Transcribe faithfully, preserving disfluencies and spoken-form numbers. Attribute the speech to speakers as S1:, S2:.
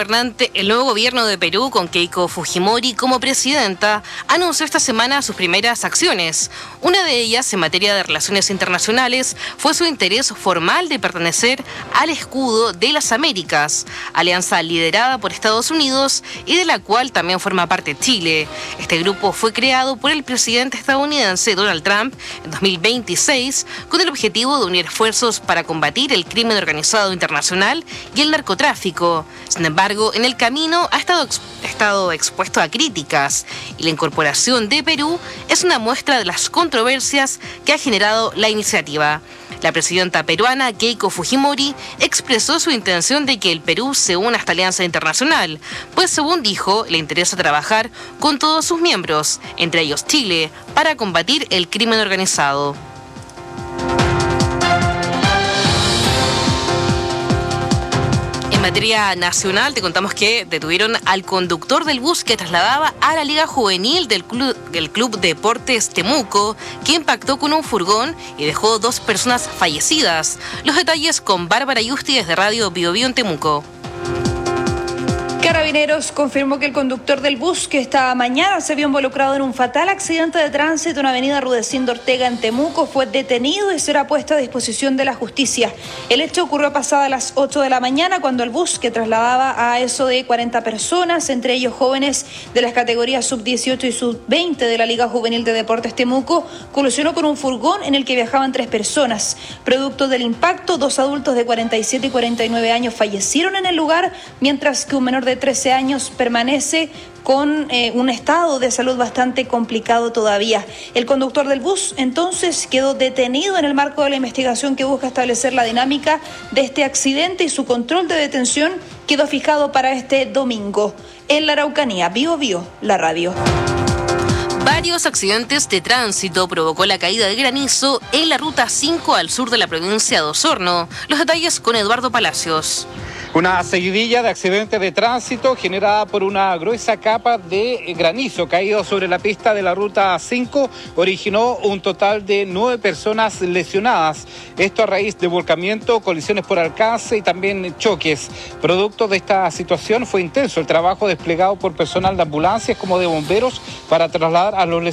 S1: gobernante, el nuevo gobierno de Perú, con Keiko Fujimori como presidenta, anunció esta semana sus primeras acciones. Una de ellas, en materia de relaciones internacionales, fue su interés formal de pertenecer al Escudo de las Américas, alianza liderada por Estados Unidos y de la cual también forma parte Chile. Este grupo fue creado por el presidente estadounidense Donald Trump en dos mil veintiséis con el objetivo de unir esfuerzos para combatir el crimen organizado internacional y el narcotráfico. Sin embargo, en el camino ha estado, exp- estado expuesto a críticas y la incorporación de Perú es una muestra de las controversias que ha generado la iniciativa. La presidenta peruana Keiko Fujimori expresó su intención de que el Perú se una a esta alianza internacional, pues según dijo, le interesa trabajar con todos sus miembros, entre ellos Chile, para combatir el crimen organizado. En materia nacional, te contamos que detuvieron al conductor del bus que trasladaba a la Liga Juvenil del Club, del Club Deportes Temuco, que impactó con un furgón y dejó dos personas fallecidas. Los detalles con Bárbara Yusti desde Radio Bio Bio en Temuco.
S2: Carabineros confirmó que el conductor del bus, que esta mañana se vio involucrado en un fatal accidente de tránsito en avenida Rudecindo Ortega en Temuco, fue detenido y será puesto a disposición de la justicia. El hecho ocurrió pasada las ocho de la mañana, cuando el bus, que trasladaba a eso de cuarenta personas, entre ellos jóvenes de las categorías sub dieciocho y sub veinte de la Liga Juvenil de Deportes Temuco, colisionó con un furgón en el que viajaban tres personas. Producto del impacto, dos adultos de cuarenta y siete y cuarenta y nueve años fallecieron en el lugar, mientras que un menor de trece años permanece con eh, un estado de salud bastante complicado todavía. El conductor del bus entonces quedó detenido en el marco de la investigación que busca establecer la dinámica de este accidente, y su control de detención quedó fijado para este domingo. En la Araucanía, Bio Bio, la radio.
S1: Varios accidentes de tránsito provocó la caída de granizo en la ruta cinco al sur de la provincia de Osorno. Los detalles con Eduardo Palacios.
S3: Una seguidilla de accidentes de tránsito generada por una gruesa capa de granizo caído sobre la pista de la ruta cinco originó un total de nueve personas lesionadas. Esto a raíz de volcamiento, colisiones por alcance y también choques. Producto de esta situación fue intenso el trabajo desplegado por personal de ambulancias como de bomberos para trasladar a los lesionados